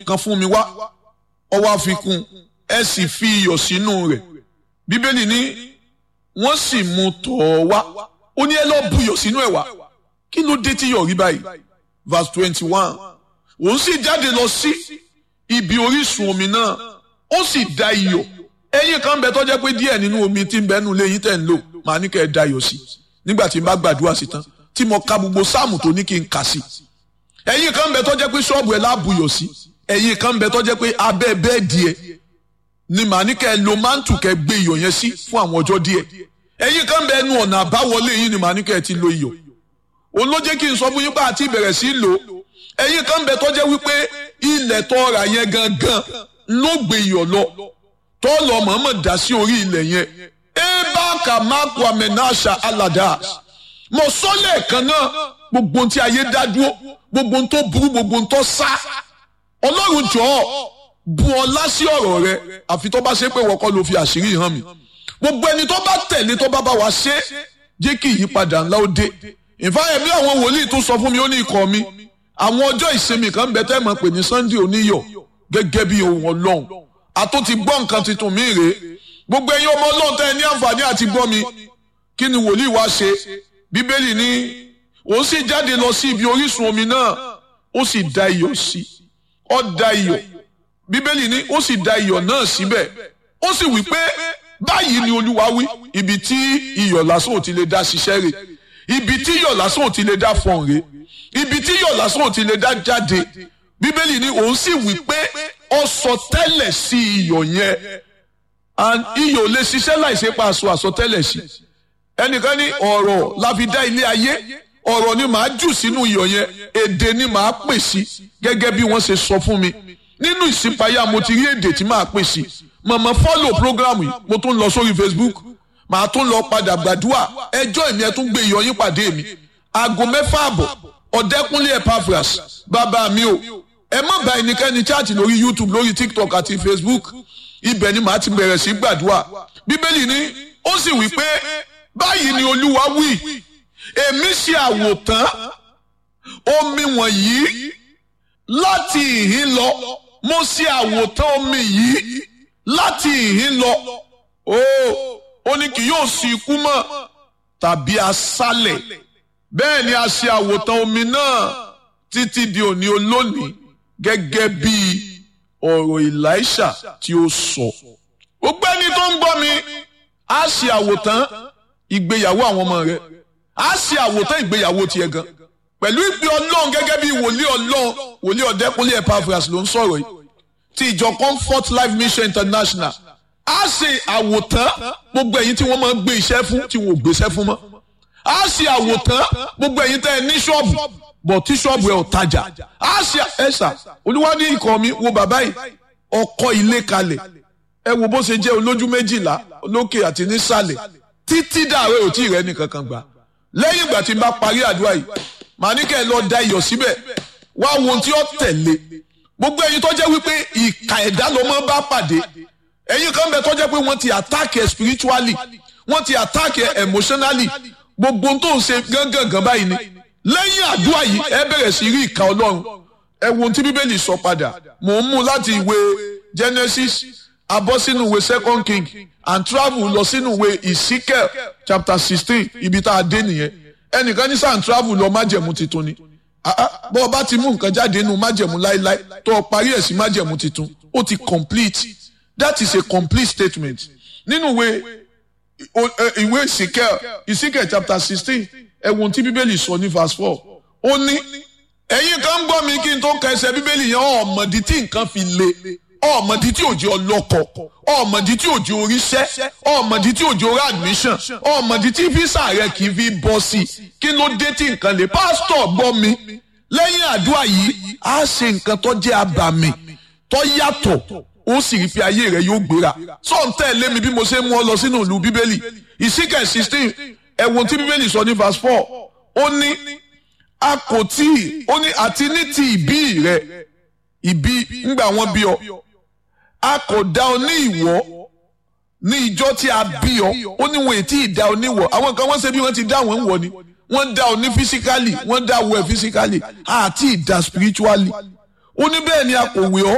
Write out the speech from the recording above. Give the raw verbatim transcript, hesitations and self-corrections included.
kan fún mi wá ọwọ́ àfikún ẹ sì fi iyọ̀ sínú rẹ̀ bíbélì ní wọ́n sì mú tọ̀ ọ́ wá ó ní ẹ lọ́ọ́ buyọ̀ sínú ẹ̀ wá kí ló dé tí yọ̀ rí báyìí verse twenty one òun sì jáde lọ sí ibi orísun omi náà ó sì da iyọ̀ ẹyin kan bẹ tó jẹ́ pé díẹ̀ nínú omi tí ń bẹ nù léyìn tẹ̀ ń lò màá ní kẹ́ ẹ da iyọ̀ sí nígbà tí n bá gbàdúrà sí tán tí mo ka gbogbo sáàmù tó ní kí n kà sí ẹyin kan bẹ tó jẹ́ pé ṣọ́ọ̀bù ẹ̀ láàbùyọ̀ sí ẹyin kan bẹ tó jẹ́ pé abẹ́ bẹ́ẹ̀dì ẹ̀ ni màá ní kẹ́ ẹ lo mántù kẹ́ gbé iyọ̀ yẹn sí fún àwọn ọjọ́ díẹ̀ ẹyin kan bẹ nu ọ̀nà àbáwọlé yìí ni màá ní kẹ́ ẹ ti lo iyọ̀ òun ló jẹ́ kí n sọ fún yín pé àti ìbẹ̀rẹ̀ sí lò ẹyin kan bẹ tó jẹ́ wípé ilẹ̀ tó rà yẹn gangan ló gbé iyọ̀ lọ tó lọ mọ̀ọ́mọ̀ dá sí orí ilẹ̀ yẹn ebaka maku amenasha aladas mo sọ lẹ́ẹ̀kan náà gbogbo tí ayé dá dúró gbogbo tó burú gbogbo tó sá ọlọ́run jọ̀ọ́ bu ọlá sí ọ̀rọ̀ rẹ àfi tó bá ṣe pé wọ́n kọ́ ló fi àṣírí hàn mí gbogbo ẹni tó bá tẹ̀lé tó bá bá wa ṣe jẹ́ kí ìyípadà ńlá ó dé ìfáyẹ̀mí àwọn wòlíì tó sọ fún mi ó ní ikọ̀ mi àwọn ọjọ́ ìsinmi kan bẹ tẹ́ mọ̀ pé ní Sunday oníyọ̀ gẹ́gẹ́ bí ohun ọlọ́run àtó ti gbọ́ nǹkan tuntun mi rèé gbogbo ẹ̀yin ọmọ ọlọ́run tẹ́ ẹ ní àǹfààní àti gbọ́ mi kí ni wòlíì wá ṣe bíbélì ní òun sì jáde lọ sí ibi orísun omi náà ó sì da iyọ̀ sí ó da iyọ̀ bíbélì ní ó sì da iyọ̀ náà síbẹ̀ ó sì wí pé báyìí ni olúwa wí ibi tí iyọ̀ lásán ò ti lè dá ṣiṣẹ́ rẹ̀ ibi tí iyọ̀ lásán ò ti lè dá fọ̀n rẹ̀ ibi tí iyọ̀ lásán ò ti lè dá jáde bíbélì ní òun sì wí pé ó sọ tẹ́lẹ̀ sí iyọ̀ yẹn and iyọ̀ lè ṣiṣẹ́ láìsí pa aṣọ àsọtẹ́lẹ̀ sí ẹnìkan ní ọ̀rọ̀ la fi dá ilé ayé ọ̀rọ̀ ni màá jù sínú iyọ̀ yẹn èdè ni màá pè sí gẹ́gẹ́ bí wọ́n ṣe sọ fún mi nínú ìsìnpayá mo ti rí èdè tí màá pè sí màmá follow program yìí mo tún lọ sórí Facebook màá tún lọ padà gbàdúrà ẹjọ́ ìní ẹ tún gbé iyọ̀ yín pàdé mi aago mẹ́fà àbọ̀ ọ̀dẹ́kúnlé Epaphras bàbá mi o ẹ má bá ẹnikẹ́ni chaati lórí YouTube lórí TikTok àti Facebook ibẹ̀ ni màá ti bẹ̀rẹ̀ sí gbàdúrà bíbélì ní ó sì wí pé báyìí ni olúwa wí èmi ṣe àwòtán omi wọ̀nyí láti ìhín lọ mo ṣe àwòtán omi yìí láti ìhín lọ ó ó ní kì yóò sí ikú mọ́ tàbí aṣálẹ̀ bẹ́ẹ̀ ni a ṣe àwòtán omi náà títí di òní olónìí gẹ́gẹ́ bí ọ̀rọ̀ Èlíṣà tí ó sọ. gbogbo ẹni tó ń gbọ́ mi á ṣe àwòtán ìgbéyàwó àwọn ọmọ rẹ á ṣe àwòtán ìgbéyàwó tiẹ̀ gan pẹ̀lú ìpè ọlọ́run gẹ́gẹ́ bí wòlíì ọlọ́run wòlíì ọ̀dẹ́kúnlé Epaphras ló ń sọ̀rọ̀ yìí ti ìjọ Comfort Life Mission International á ṣe àwòtán gbogbo ẹ̀yin tí wọ́n máa ń gbé iṣẹ́ fún tí wọ́n ò gbéṣẹ́ fún mọ́ á ṣe àwòtán gbogbo ẹ̀yin tẹ́ ẹ ní ṣọ́ọ̀bù bọ̀ tí ṣọ́ọ̀bù ẹ̀ ò tajà á ṣe ẹ̀ṣà olúwa ní ikọ̀ mi wo bàbá yìí ọkọ̀ ilé kalẹ̀ ẹ wo bó ṣe jẹ́ olójú méjìlá lókè àti nísàlẹ̀ títí dàrẹ́ ò tí ì rẹ́ nìkankan gbà lẹ́yìn ìgbà tí n bá parí àdúrà yìí màá ní kẹ́ ẹ lọ da iyọ̀ síbẹ̀ wá wo ohun tí ó tẹ̀lé gbogbo ẹ̀yin tó jẹ́ wípé ìkà ẹ̀dá ló máa ń bá pàdé ẹ̀yin kan bẹ tó jẹ́ pé wọ́n ti attack ẹ spiritually wọ́n ti attack ẹ emotionally gbogbo ohun tó ń ṣe gángan báyìí ni lẹ́yìn àdúrà yìí ẹ bẹ̀rẹ̀ sí rí ìkà ọlọ́run ẹ wo ohun tí bíbélì sọ padà mò ń mú láti ìwé Genesis abọ́ sínú ìwé Second King and travel lọ sínú ìwé Ezekiel chapter sixteen ibi tá a dé nìyẹn ẹnìkan ní sàn travel lọ májẹ̀mú titun ni bọ́ ọ bá ti mú nǹkan jáde nínú májẹ̀mú láíláí tó o parí ẹ̀ sí májẹ̀mú titun ó ti complete that is a complete statement nínú ìwé ìwé Ezekiel Ezekiel chapter sixteen ẹ wo ohun tí bíbélì sọ ní verse four ó ní ẹ̀yin kan ń gbọ́ mi kí n tó ka ẹsẹ̀ bíbélì yẹn ọ̀mọ̀dí tí nǹkan fi le ọ̀mọ̀dí tí òjò ọlọ́kọ̀ ọ̀mọ̀dí tí òjò oríṣẹ́ ọ̀mọ̀dí tí òjò orí admission ọ̀mọ̀dí tí físà rẹ kì í fi bọ́ sí kí ló dé tí nǹkan le pásítọ̀ gbọ́ mi lẹ́yìn àdúrà yìí á ṣe nǹkan tó jẹ́ abàmì tó yàtọ̀ ó sì rí pé ayé rẹ yóò gbéra sọ̀n tẹ̀lé mi bí mo ṣe mú ọ lọ sínú ìlú bíbélì Ezekiel sixteen ẹ̀wọ̀n tí bíbélì sọ ní verse four ó ní a kò tí ì ó ní àti ní ti ìbí rẹ ìbí ńgbà wọn bí ọ a kò dá ọ ní ìwọ ní ìjọ tí a bí ọ ó ní wọn ètí ìdá ọ níwọ àwọn kan wọ́n ṣe bí wọ́n ti dá wọn ń wọ ni wọ́n dá ọ ní physically wọ́n dá ọ ẹ physically àti ìdá spiritually ó ní bẹ́ẹ̀ ni a kò wé ọ